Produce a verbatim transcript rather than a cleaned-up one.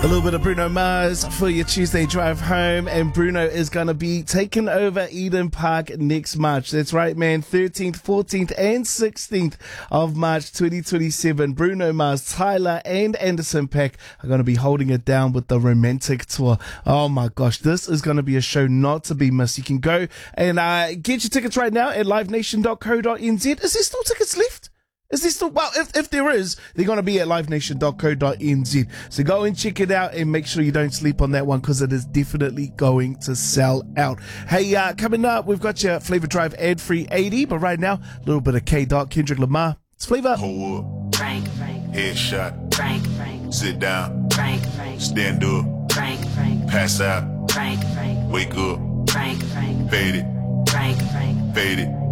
A little bit of Bruno Mars for your Tuesday drive home, and Bruno is going to be taking over Eden Park next March. That's right, man. thirteenth, fourteenth and sixteenth of March twenty twenty-seven. Bruno Mars, Tyler and Anderson .Paak are going to be holding it down with the Romantic Tour. Oh my gosh, this is going to be a show not to be missed. You can go and uh, get your tickets right now at live nation dot co dot n z. Is there still tickets left? Is this still, well, if, if there is, they're going to be at live nation dot co dot n z. So go and check it out and make sure you don't sleep on that one because it is definitely going to sell out. Hey, uh, coming up, we've got your Flavor Drive ad-free eighty, but right now, a little bit of K-Dot, Kendrick Lamar. It's Flavor. Hold up. Frank, Frank. Headshot. Frank, Frank. Sit down. Frank, Frank. Stand up. Frank, Frank. Pass out. Frank, Frank. Wake up. Frank, Frank. Fade it. Frank, Frank. Fade it.